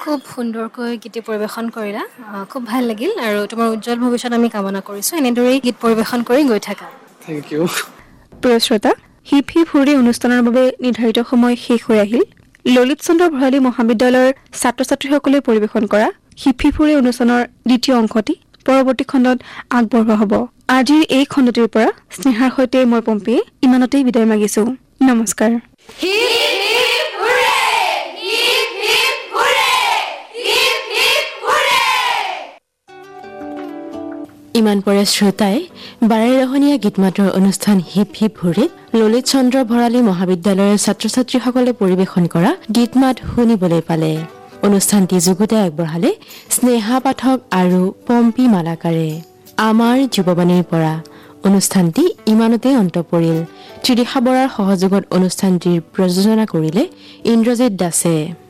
খুব সুন্দৰকৈ গীত পৰিৱেশন কৰিলা খুব ভাল লাগিল আৰু তোমাৰ উজ্জ্বল ভৱিষ্যত আমি কামনা কৰিছো এনেদৰেই গীত পৰিৱেশন কৰি গৈ থাকা থ্যাংক ইউ প্ৰিয় শ্ৰোতা হিপ হিপ হুৰি অনুষ্ঠানৰ বাবে নিৰ্ধাৰিত সময় শেষ হৈ আহিল ললিত চন্দ্ৰ ভৰালী মহাবিদ্যালয়ৰ ছাত্ৰ-ছাত্ৰীসকলে পৰিৱেশন কৰা হিপ হিপ হুৰি অনুষ্ঠানৰ দ্বিতীয় অংশটি পৰৱৰ্তী খণ্ডত আগবঢ়োৱা হ'ব আজিৰ এই খণ্ডটিৰ পৰা স্নেহাৰ সৈতে মই পম্পী ইমানতেই বিদায় মাগিছো নমস্কাৰ ইমান পৰে শ্ৰোতাই বাৰেৰহণীয়া গীতমাতৰ অনুষ্ঠান হিপ হিপ হুৰি ললিত চন্দ্ৰ ভৰালী মহাবিদ্যালয়ৰ ছাত্ৰ-ছাত্ৰীসকলে পৰিৱেশন কৰা গীতমাত শুনিবলৈ পালে অনুষ্ঠানটি যুগুতে আগবঢ়ালে স্নেহা পাঠক আৰু পম্পী মালাকাৰে আমাৰ যুৱবাণীৰ পৰা অনুষ্ঠানটি ইমানতে অন্ত পৰিল ত্ৰিদিশা বৰাৰ সহযোগত অনুষ্ঠানটিৰ প্ৰযোজনা কৰিলে ইন্দ্ৰজিৎ দাসে